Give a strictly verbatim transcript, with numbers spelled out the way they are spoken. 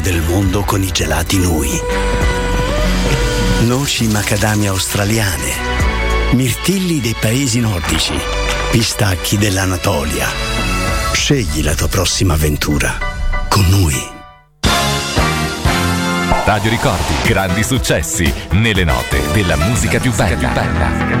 del mondo con i gelati Nui. Noci macadamia australiane, mirtilli dei paesi nordici, pistacchi dell'Anatolia. Scegli la tua prossima avventura con Nui. Radio Ricordi, grandi successi nelle note della musica più bella.